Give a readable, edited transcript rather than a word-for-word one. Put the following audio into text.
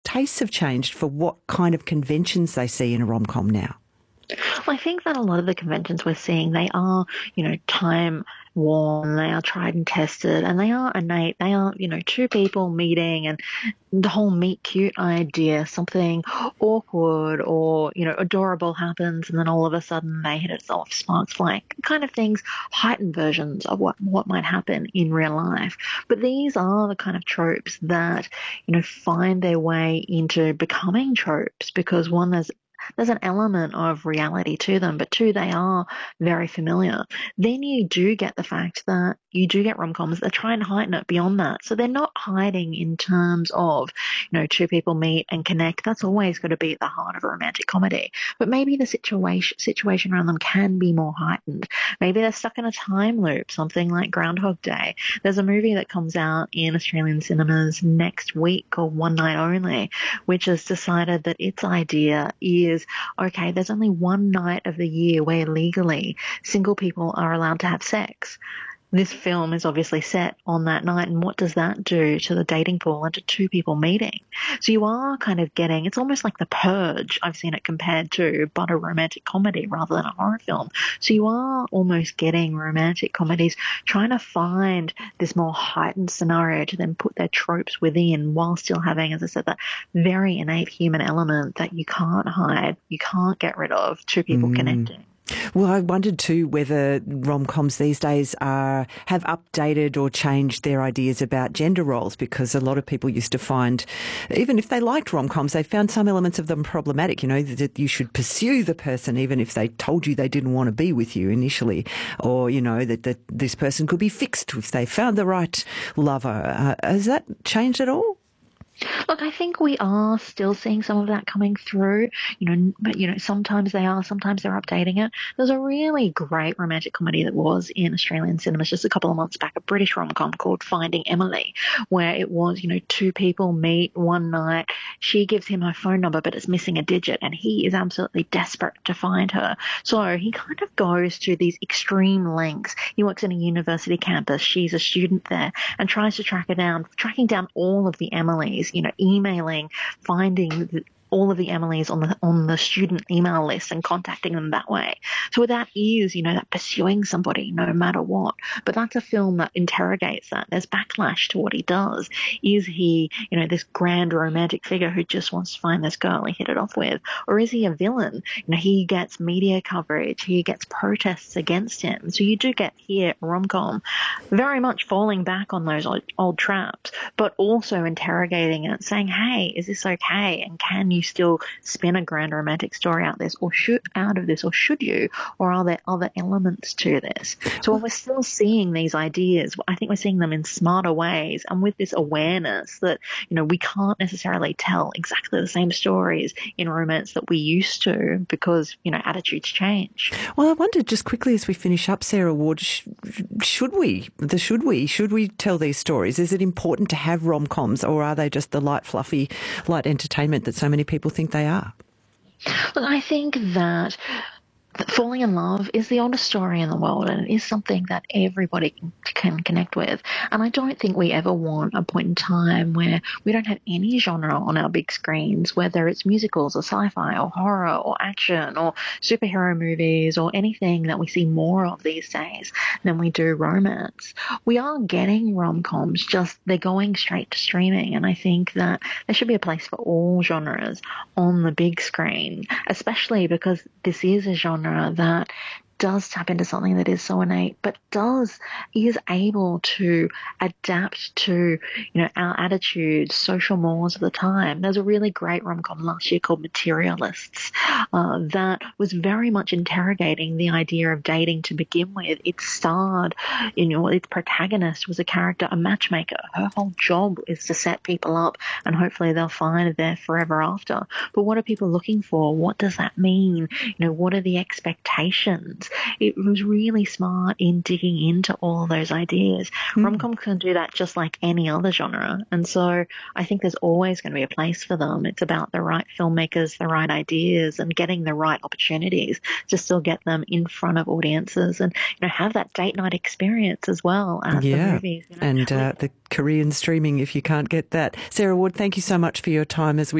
tastes have changed for what kind of conventions they see in a rom-com now? Well, I think that a lot of the conventions we're seeing, they are, time worn, they are tried and tested, and they are innate. They are, two people meeting and the whole meet cute idea, something awkward or, adorable happens and then all of a sudden they hit it off, sparks flying, kind of things, heightened versions of what might happen in real life. But these are the kind of tropes that, find their way into becoming tropes because one, there's an element of reality to them, but two, they are very familiar. Then you do get the fact that you do get rom-coms that try and heighten it beyond that. So they're not hiding in terms of, two people meet and connect. That's always got to be at the heart of a romantic comedy. But maybe the situation around them can be more heightened. Maybe they're stuck in a time loop, something like Groundhog Day. There's a movie that comes out in Australian cinemas next week called One Night Only, which has decided that its idea is, okay, there's only one night of the year where legally single people are allowed to have sex. This film is obviously set on that night, and what does that do to the dating pool and to two people meeting? So you are kind of getting, it's almost like The Purge, I've seen it compared to, but a romantic comedy rather than a horror film. So you are almost getting romantic comedies trying to find this more heightened scenario to then put their tropes within while still having, as I said, that very innate human element that you can't hide, you can't get rid of, two people connecting. Well, I wondered too whether rom-coms these days have updated or changed their ideas about gender roles, because a lot of people used to find, even if they liked rom-coms, they found some elements of them problematic, that you should pursue the person even if they told you they didn't want to be with you initially, or, that this person could be fixed if they found the right lover. Has that changed at all? Look, I think we are still seeing some of that coming through, but, sometimes they are, sometimes they're updating it. There's a really great romantic comedy that was in Australian cinemas just a couple of months back, a British rom-com called Finding Emily, where it was, two people meet one night. She gives him her phone number, but it's missing a digit, and he is absolutely desperate to find her. So he kind of goes to these extreme lengths. He works in a university campus. She's a student there and tries to tracking down all of the Emilys, emailing, finding all of the Emilys on the student email list and contacting them that way. So that is, that pursuing somebody no matter what. But that's a film that interrogates that. There's backlash to what he does. Is he, this grand romantic figure who just wants to find this girl he hit it off with? Or is he a villain? He gets media coverage. He gets protests against him. So you do get here a rom-com very much falling back on those old traps, but also interrogating it, saying, hey, is this okay? And can you still spin a grand romantic story out of this, or should you? Or are there other elements to this? So when we're still seeing these ideas, I think we're seeing them in smarter ways, and with this awareness that, we can't necessarily tell exactly the same stories in romance that we used to because, attitudes change. Well, I wondered just quickly as we finish up, Sarah Ward, should we tell these stories? Is it important to have rom-coms, or are they just the light entertainment that so many people think they are? Look, I think that falling in love is the oldest story in the world, and it is something that everybody can connect with. And I don't think we ever want a point in time where we don't have any genre on our big screens, whether it's musicals or sci-fi or horror or action or superhero movies or anything that we see more of these days than we do romance. We are getting rom-coms, just they're going straight to streaming. And I think that there should be a place for all genres on the big screen, especially because this is a genre that does tap into something that is so innate, but is able to adapt to, our attitudes, social mores of the time. There's a really great rom-com last year called Materialists that was very much interrogating the idea of dating to begin with. It starred, its protagonist was a matchmaker. Her whole job is to set people up and hopefully they'll find their forever after. But what are people looking for? What does that mean? What are the expectations? It was really smart in digging into all of those ideas. Rom-com can do that just like any other genre. And so I think there's always going to be a place for them. It's about the right filmmakers, the right ideas, and getting the right opportunities to still get them in front of audiences and, have that date night experience as well as the movies. And the Korean streaming if you can't get that. Sarah Ward, thank you so much for your time as we